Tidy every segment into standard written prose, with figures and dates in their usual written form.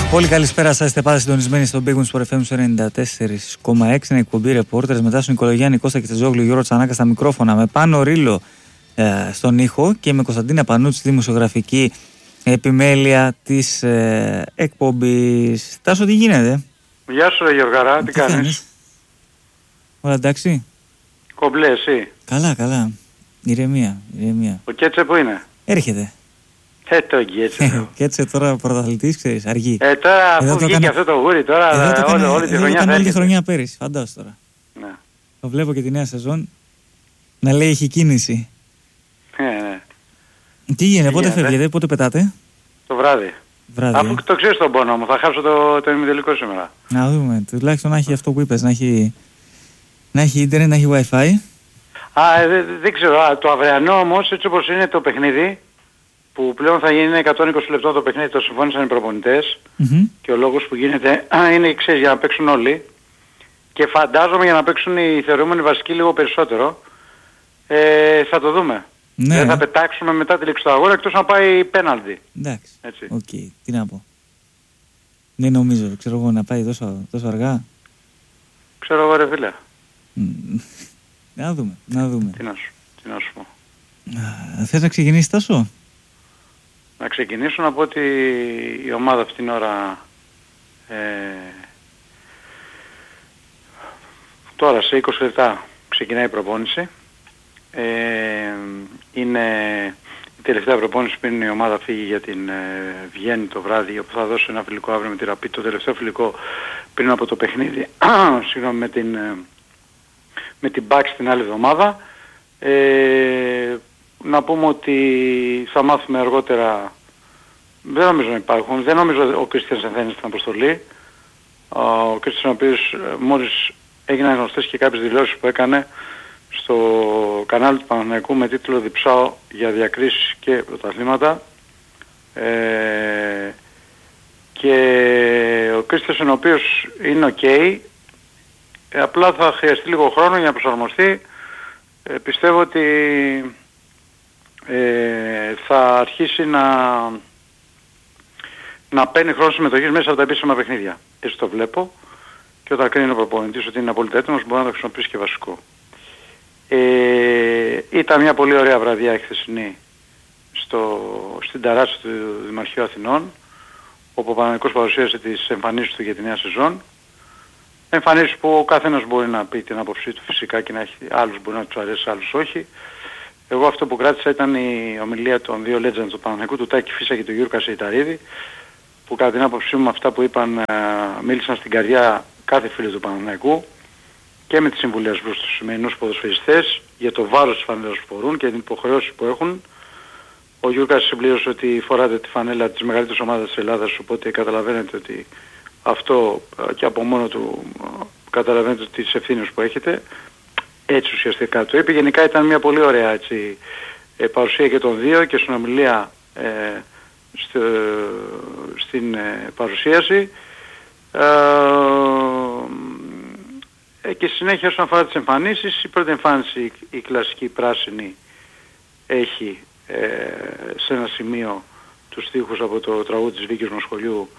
Πολύ καλησπέρα σας, είστε πάντα συντονισμένοι στον Big Win Sport FM 94,6. Είναι εκπομπή Reporters μετά στον Νικολογιάννη, Κώστα Κιτσετζόγλου, Γιώργο Τσανάκα στα μικρόφωνα, με Πάνο Ρήλο στον ήχο και με Κωνσταντίνα Πανούτση στη δημοσιογραφική επιμέλεια της εκπομπής. Τάσο, τι γίνεται? Γεια σου ρε Γιώργαρα, τι κάνεις? Όλα εντάξει? Κομπλέ εσύ? Καλά, καλά. Ηρεμία. Ο Κέτσε που είναι? Έρχεται. Το Κέτσε. Κέτσε τώρα πρωταθλητής, ξέρεις, αργεί. Τώρα αφού βγήκε αυτό το γούρι τώρα όλη τη χρονιά θα όλη τη χρονιά πέρυσι, φαντάσου τώρα. Ναι. Το βλέπω και τη νέα σεζόν να λέει έχει κίνηση. Ναι. Τι γίνεται, πότε φεύγετε, πότε πετάτε? Το βράδυ. Αφού το ξέρεις τον πόνο μου, θα χάσω το ημιτελικό σήμερα. Να δούμε, τουλάχιστον να έχει αυτό που είπες, να έχει ίντερνετ, να έχει wifi. Δεν ξέρω, το αυριανό όμως έτσι όπως είναι το παιχνίδι, που πλέον θα γίνει 120 λεπτό το παιχνίδι, το συμφώνησαν οι προπονητές, και ο λόγος που γίνεται είναι, ξέρεις, για να παίξουν όλοι, και φαντάζομαι για να παίξουν οι θεωρούμενοι βασικοί λίγο περισσότερο. Θα το δούμε. Ναι. Δεν θα πετάξουμε μετά τη λήξη του αγώνα εκτός να πάει πέναλτι. Εντάξει, οκ, τι να πω. Δεν νομίζω, ξέρω εγώ, να πάει τόσο αργά. Ξέρω εγώ ρε φίλε. Να δούμε. Τι να σου πω. Θες να ξεκινήσεις, Τάσο? Να ξεκινήσω να πω ότι η ομάδα αυτήν την ώρα τώρα σε 20 λεπτά ξεκινάει η προπόνηση. Είναι η τελευταία προπόνηση πριν η ομάδα φύγει για την Βιέννη το βράδυ, όπου θα δώσει ένα φιλικό αύριο με τη Ραπίτ, το τελευταίο φιλικό πριν από το παιχνίδι συγγνώμη, με την Μπάξ την άλλη εβδομάδα. Να πούμε ότι θα μάθουμε αργότερα, δεν νομίζω να υπάρχουν, δεν νομίζω ο Κρίστιανσεν θα είναι στην αποστολή. Ο Κρίστιανσεν ο οποίος μόλις έγιναν γνωστές και κάποιες δηλώσεις που έκανε στο κανάλι του Παναθηναϊκού με τίτλο «Διψάω για διακρίσεις και πρωταθλήματα», και ο Κρίστιανσεν ο οποίος είναι ok, απλά θα χρειαστεί λίγο χρόνο για να προσαρμοστεί. Πιστεύω ότι θα αρχίσει να παίρνει χρόνο συμμετοχής μέσα από τα επίσημα παιχνίδια. Έτσι το βλέπω, και όταν κρίνει ο προπονητής ότι είναι απόλυτα έτοιμος μπορεί να το χρησιμοποιήσει και βασικό. Ήταν μια πολύ ωραία βραδιά η χθεσινή στην ταράτσα του Δημαρχείου Αθηνών, όπου ο Παναθηναϊκός παρουσίασε τις εμφανίσεις του για τη νέα σεζόν. Εμφανίσεις που ο καθένας μπορεί να πει την άποψή του φυσικά, και να έχει, άλλους μπορεί να τους αρέσει, άλλους όχι. Εγώ αυτό που κράτησα ήταν η ομιλία των δύο legends του Παναθηναϊκού, του Τάκη Φίσα και του Γιούρκα Κασεϊταρίδη, που κατά την άποψή μου αυτά που είπαν μίλησαν στην καρδιά κάθε φίλο του Παναθηναϊκού, και με τις συμβουλές προς τους σημερινούς ποδοσφαιριστές για το βάρος της φανέλας που φορούν και την υποχρεώση που έχουν. Ο Γιούρκας συμπλήρωσε ότι φοράτε τη φανέλα της μεγαλύτερης ομάδας της Ελλάδας, οπότε καταλαβαίνετε ότι αυτό και από μόνο του καταλαβαίνετε τις ευθύνες που έχετε. Έτσι ουσιαστικά το είπε. Γενικά ήταν μια πολύ ωραία έτσι, παρουσία και των δύο, και στην ομιλία στην παρουσίαση. Και συνέχεια όσον αφορά τις εμφανίσεις, η πρώτη εμφάνιση, η κλασική πράσινη, έχει σε ένα σημείο τους στίχους από το τραγούδι της Βίκης Μοσχολιού,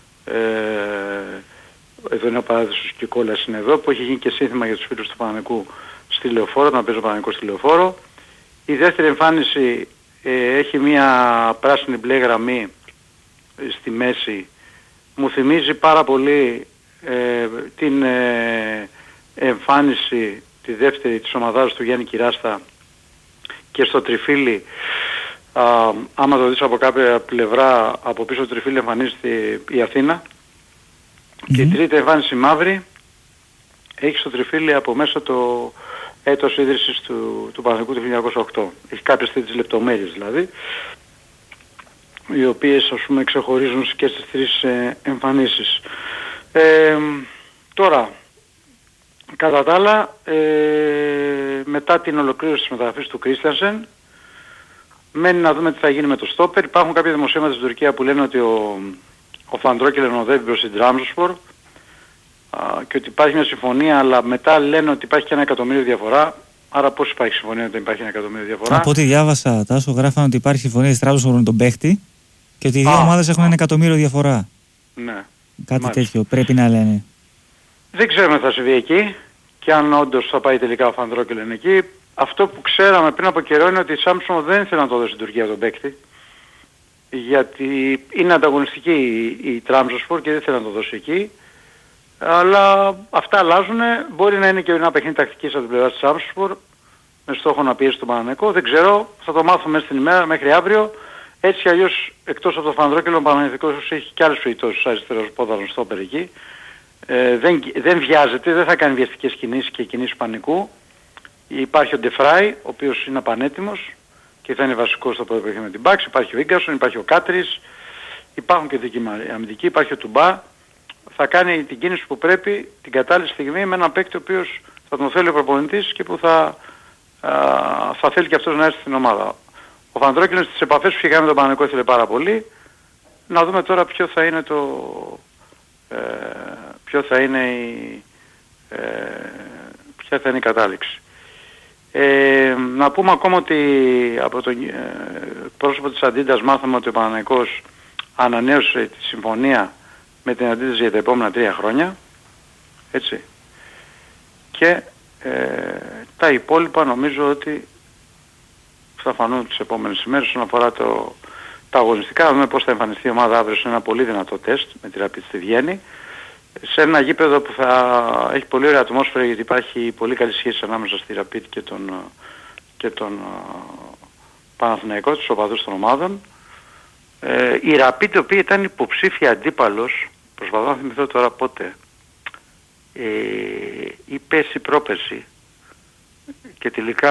εδώ είναι ο Παράδεισος και η κόλαση είναι εδώ, που έχει γίνει και σύνθημα για τους φίλους του Παναθηναϊκού στη Λεωφόρο, να παίζει ο Παναθηναϊκός στη Λεωφόρο. Η δεύτερη εμφάνιση έχει μια πράσινη μπλε γραμμή στη μέση, μου θυμίζει πάρα πολύ την εμφάνιση τη δεύτερη της ομαδάς του Γιάννη Κυράστα, και στο τριφύλι, άμα το δεις από κάποια πλευρά, από πίσω το τριφύλι εμφανίζεται η Αθήνα, και η τρίτη εμφάνιση μαύρη έχει στο τριφύλι από μέσα το έτος ίδρυσης του Παναθηναϊκού του 1908. Έχει κάποιες τέτοιες λεπτομέρειες δηλαδή, οι οποίες ας πούμε ξεχωρίζουν και στις τρεις εμφανίσεις. Τώρα, κατά τα άλλα, μετά την ολοκλήρωση της μεταγραφής του Κρίστιανσεν, μένει να δούμε τι θα γίνει με το στόπερ. Υπάρχουν κάποια δημοσίευματα στην Τουρκία που λένε ότι ο Φαντρόκελ ονοδεύει προς την Τραμζονσπορ, και ότι υπάρχει μια συμφωνία, αλλά μετά λένε ότι υπάρχει και 1 εκατομμύριο διαφορά. Άρα πώς υπάρχει συμφωνία όταν υπάρχει 1 εκατομμύριο διαφορά? Από ό,τι διάβασα, Τάσο, γράφανε ότι υπάρχει συμφωνία της Τραμζονσπορ με τον παίχτη και ότι οι δύο ομάδες έχουν 1 εκατομμύριο διαφορά. Ναι. Κάτι τέτοιο πρέπει να λένε. Δεν ξέρουμε αν θα συμβεί εκεί και αν όντως θα πάει τελικά ο Φανδρόκελεν εκεί. Αυτό που ξέραμε πριν από καιρό είναι ότι η Samsung δεν ήθελε να το δώσει στην Τουρκία τον παίκτη, γιατί είναι ανταγωνιστική η Trabzonspor και δεν ήθελε να το δώσει εκεί. Αλλά αυτά αλλάζουν. Μπορεί να είναι και ένα παιχνίδι τακτικής από την πλευρά της Trabzonspor με στόχο να πιέσει τον Παναθηναϊκό. Δεν ξέρω, θα το μάθουμε μέσα στην ημέρα μέχρι αύριο. Έτσι κι αλλιώς, εκτός από το Φανδρόκελο, ο Παναθηναϊκός έχει και άλλες περιπτώσεις αριστερός πόδαρος στόπερ εκεί. Δεν βιάζεται, δεν θα κάνει βιαστικές κινήσεις και κινήσεις πανικού. Υπάρχει ο Ντεφράι, ο οποίος είναι απανέτοιμος και θα είναι βασικός στο πρώτο παιχνίδι με την Μπάξ. Υπάρχει ο Ίγκασον, υπάρχει ο Κάτρις, υπάρχουν και δική αμυντική, υπάρχει ο Τουμπά. Θα κάνει την κίνηση που πρέπει την κατάλληλη στιγμή με έναν παίκτη ο οποίος θα τον θέλει ο προπονητής και που θα θέλει και αυτός να έρθει στην ομάδα. Ο Φανδρόκελος στις επαφές που είχε κάνει με τον Παναθηναϊκό ήθελε πάρα πολύ. Να δούμε τώρα ποια θα είναι η κατάληξη. Να πούμε ακόμα ότι από τον πρόσωπο της Αντίντας μάθαμε ότι ο Παναθηναϊκός ανανέωσε τη συμφωνία με την Αντίντας για τα επόμενα 3 χρόνια. Έτσι. Και τα υπόλοιπα νομίζω ότι θα φανούν τις επόμενες ημέρες όσον αφορά τα αγωνιστικά. Να δούμε πώς θα εμφανιστεί η ομάδα αύριο σε ένα πολύ δυνατό τεστ με τη Rapid στη Βιέννη. Σε ένα γήπεδο που θα έχει πολύ ωραία ατμόσφαιρα, γιατί υπάρχει πολύ καλή σχέση ανάμεσα στη Rapid και τον Παναθηναϊκό, τους οπαδούς των ομάδων. Η Rapid, η οποία ήταν υποψήφια αντίπαλος, προσπαθώ να θυμηθώ τώρα πότε, ή πέρσι πρόπερσι, και τελικά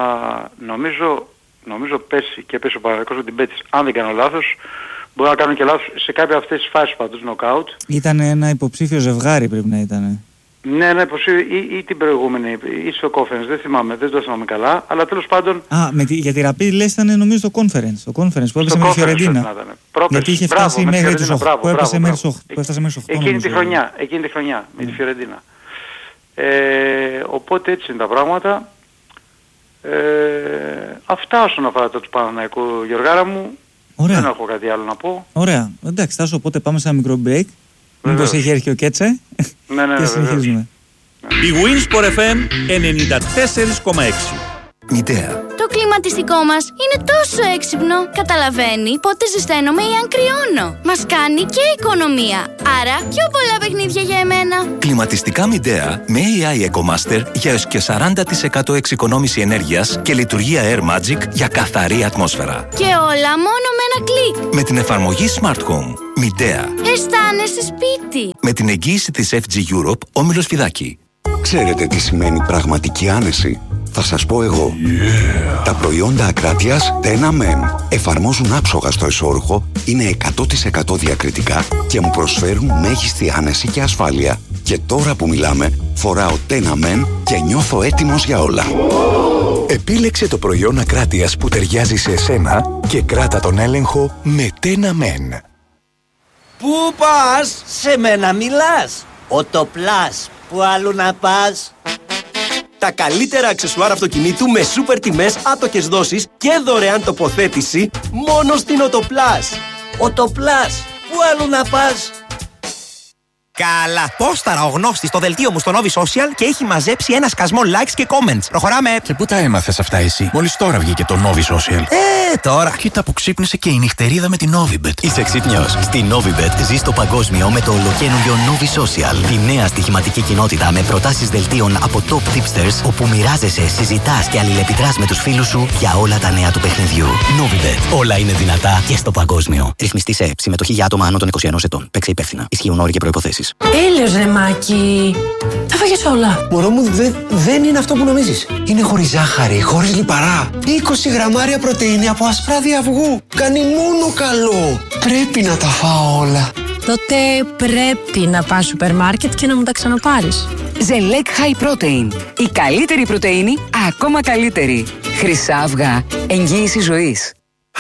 νομίζω πέρσι και πέρσι ο Παναθηναϊκός την πέτυχε, αν δεν κάνω λάθος. Μπορώ να κάνω και λάθος σε κάποια αυτές τις φάσεις πάντως, νοκάουτ. Ήταν ένα υποψήφιο ζευγάρι πρέπει να ήταν. Ναι, υποψήφιο ή την προηγούμενη, ή στο conference, δεν θυμάμαι, δεν το θυμάμαι καλά, αλλά τέλος πάντων... Για τη Rapid λες ήταν νομίζω το conference που έπεσε με τη Φιωρεντίνα. Γιατί είχε φτάσει μέχρι τους 8, που έφτασε μέχρι 8. Εκείνη τη χρονιά, με τη Φιωρεντίνα. Οπότε έτσι είναι τα πράγματα. Αυτά όσον αφορά το του Παναθηναϊκού, Γιωργάρα μου. Ωραία. Δεν έχω κάτι άλλο να πω. Ωραία. Εντάξει, Τάσο, οπότε πάμε σε ένα μικρό break. Μήπως έχει έρθει ο Κέτσε. Ναι, και συνεχίζουμε. Η Winsport FM 94,6. Μητέα. Το κλιματιστικό μας είναι τόσο έξυπνο. Καταλαβαίνει πότε ζεσταίνομαι ή αν κρυώνω. Μας κάνει και οικονομία. Άρα πιο πολλά παιχνίδια για εμένα. Κλιματιστικά Μητέα με AI EcoMaster για έως και 40% εξοικονόμηση ενέργειας και λειτουργία Air Magic για καθαρή ατμόσφαιρα. Και όλα μόνο με ένα κλικ. Με την εφαρμογή Smart Home. Μητέα. Αισθάνεσαι σπίτι. Με την εγγύηση της FG Europe, Όμιλος Φιδάκη. Ξέρετε τι σημαίνει πραγματική άνεση? Θα σας πω εγώ. Τα προϊόντα Ακράτειας Tena Men εφαρμόζουν άψογα στο εσώρουχο, είναι 100% διακριτικά και μου προσφέρουν μέγιστη άνεση και ασφάλεια. Και τώρα που μιλάμε, φοράω Tena Men και νιώθω έτοιμος για όλα. Επίλεξε το προϊόν Ακράτειας που ταιριάζει σε εσένα και κράτα τον έλεγχο με Tena Men. Πού πας? Σε μένα μιλάς. Οτοπλάς. Πού αλλού να πας? Τα καλύτερα αξεσουάρ αυτοκινήτου με σούπερ τιμές, άτοκες δόσεις και δωρεάν τοποθέτηση μόνο στην Οτοπλάς. Οτοπλάς. Πού αλλού να πας? Καλά, πόσταρα ο γνώστης στο δελτίο μου στο Novi Social και έχει μαζέψει ένα σκασμό likes και comments. Προχωράμε! Και πού τα έμαθες αυτά εσύ? Μόλις τώρα βγήκε το Novi Social. Τώρα. Κοίτα που ξύπνησε και η νυχτερίδα με την Novibet. Είσαι ξύπνιος. Στη Novibet ζεις το παγκόσμιο με το ολοκαίνουργιο Novi Social. Τη νέα στοιχηματική κοινότητα με προτάσεις δελτίων από top tipsters, όπου μοιράζεσαι, συζητάς και αλληλεπιδράς με τους φίλους σου για όλα τα νέα του παιχνιδιού. Novibet. Όλα είναι δυνατά και στο παγκόσμιο. Ρυθμιστή σε συμμετοχή για άτομα άνω των 21 ετών. Παίξε υπεύθυνα. Ισχύουν όροι και προϋποθέσεις. Έλεος ρε Μάκη. Τα φάγες όλα. Μωρό μου, δεν είναι αυτό που νομίζεις. Είναι χωρίς ζάχαρη, χωρίς λιπαρά. 20 γραμμάρια πρωτεΐνη από ασπράδι αυγού. Κάνει μόνο καλό. Πρέπει να τα φάω όλα. Τότε πρέπει να πας σούπερ μάρκετ και να μου τα ξαναπάρεις. Ζελέκ High Protein. Η καλύτερη πρωτεΐνη, ακόμα καλύτερη. Χρυσά αυγά. Εγγύηση ζωής.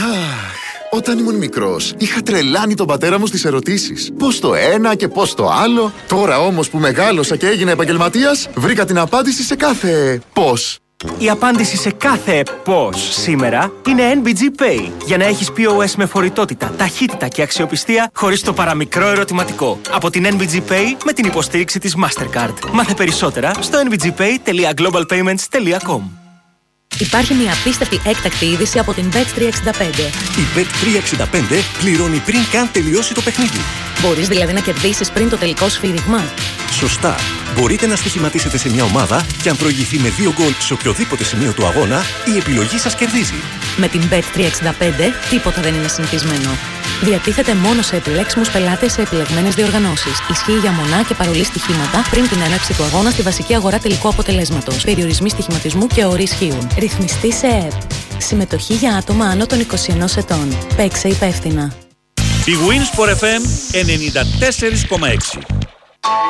Όταν ήμουν μικρός, είχα τρελάνει τον πατέρα μου στις ερωτήσεις. Πώς το ένα και πώς το άλλο. Τώρα όμως που μεγάλωσα και έγινα επαγγελματίας, βρήκα την απάντηση σε κάθε πώς. Η απάντηση σε κάθε πώς σήμερα είναι NBG Pay. Για να έχεις POS με φορητότητα, ταχύτητα και αξιοπιστία χωρίς το παραμικρό ερωτηματικό. Από την NBG Pay με την υποστήριξη της Mastercard. Μάθε περισσότερα στο nbgpay.globalpayments.com. Υπάρχει μια απίστευτη έκτακτη είδηση από την Bet365. Η Bet365 πληρώνει πριν καν τελειώσει το παιχνίδι. Μπορείς δηλαδή να κερδίσεις πριν το τελικό σφύριγμα. Σωστά. Μπορείτε να στοιχηματίσετε σε μια ομάδα και αν προηγηθεί με 2 γκολ σε οποιοδήποτε σημείο του αγώνα, η επιλογή σας κερδίζει. Με την Bet365 τίποτα δεν είναι συνηθισμένο. Διατίθεται μόνο σε επιλέξιμους πελάτες σε επιλεγμένες διοργανώσεις. Ισχύει για μονά και παρολί στοιχήματα πριν την έναρξη του αγώνα στη βασική αγορά τελικού αποτελέσματος. Περιορισμοί στοιχηματισμού και όροι ισχύουν. Ρυθμιστή σε ΕΕΠ. Συμμετοχή για άτομα άνω των 21 ετών. Παίξε υπεύθυνα. Η Wins for FM 94,6.